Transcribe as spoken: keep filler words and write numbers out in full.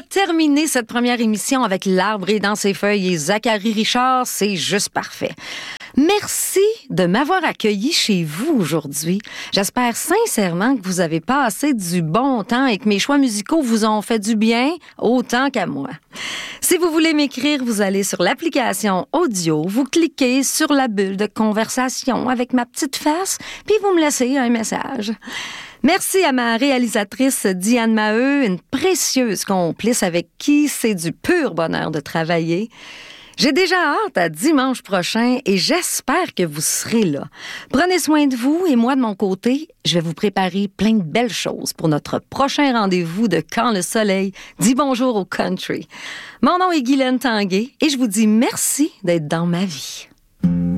terminer cette première émission avec L'Arbre est dans ses feuilles et Zachary Richard, c'est juste parfait. Merci de m'avoir accueilli chez vous aujourd'hui. J'espère sincèrement que vous avez passé du bon temps et que mes choix musicaux vous ont fait du bien, autant qu'à moi. Si vous voulez m'écrire, vous allez sur l'application audio, vous cliquez sur la bulle de conversation avec ma petite face, puis vous me laissez un message. Merci à ma réalisatrice Diane Maheu, une précieuse complice avec qui c'est du pur bonheur de travailler. J'ai déjà hâte à dimanche prochain et j'espère que vous serez là. Prenez soin de vous et moi, de mon côté, je vais vous préparer plein de belles choses pour notre prochain rendez-vous de Quand le soleil dit bonjour au country. Mon nom est Guylaine Tanguay et je vous dis merci d'être dans ma vie.